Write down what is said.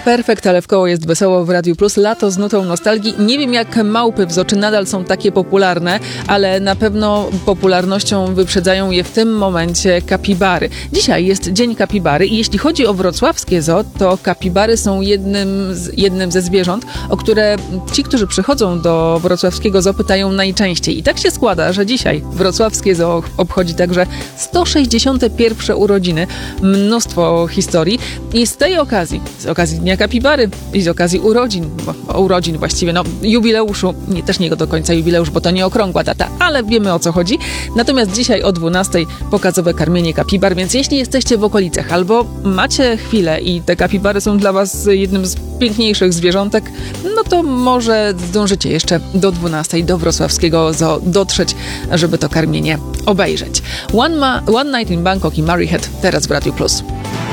Perfekt, ale w koło jest wesoło w Radiu Plus. Lato z nutą nostalgii. Nie wiem, jak małpy w Zoczy nadal są takie popularne, ale na pewno popularnością wyprzedzają je w tym momencie kapibary. Dzisiaj jest Dzień Kapibary i jeśli chodzi o wrocławskie zoo, to kapibary są jednym ze zwierząt, o które ci, którzy przychodzą do wrocławskiego zoo, pytają najczęściej. I tak się składa, że dzisiaj wrocławskie zoo obchodzi także 161. urodziny. Mnóstwo historii i z tej okazji, z okazji Dnia Kapibary i z okazji urodzin właściwie, jubileuszu, też nie do końca jubileusz, bo to nie okrągła data, ale wiemy, o co chodzi. Natomiast dzisiaj o 12:00 pokazowe karmienie kapibar, więc jeśli jesteście w okolicach albo macie chwilę i te kapibary są dla was jednym z piękniejszych zwierzątek, no to może zdążycie jeszcze do 12:00 do wrocławskiego zoo dotrzeć, żeby to karmienie obejrzeć. One Night in Bangkok i Murray Head teraz w Radiu Plus.